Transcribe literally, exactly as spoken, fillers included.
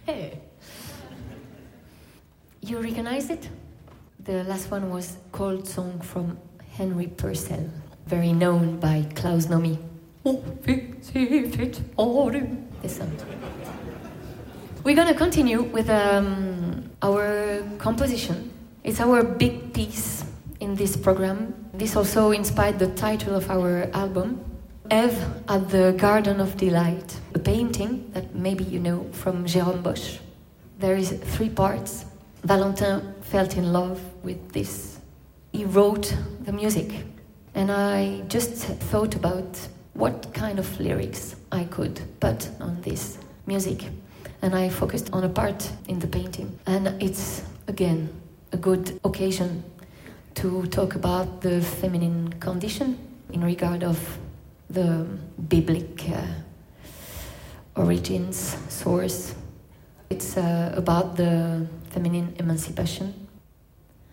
Hey. You recognize it? The last one was Cold Song from Henry Purcell, very known by Klaus Nomi. This sound. We're gonna continue with um, our composition. It's our big piece in this program. This also inspired the title of our album, Eve at the Garden of Delight, a painting that maybe you know from Jérôme Bosch. There is three parts. Valentin fell in love with this. He wrote the music, and I just thought about what kind of lyrics I could put on this music. And I focused on a part in the painting. And it's, again, a good occasion to talk about the feminine condition in regard of the biblical uh, origins, source. It's uh, about the feminine emancipation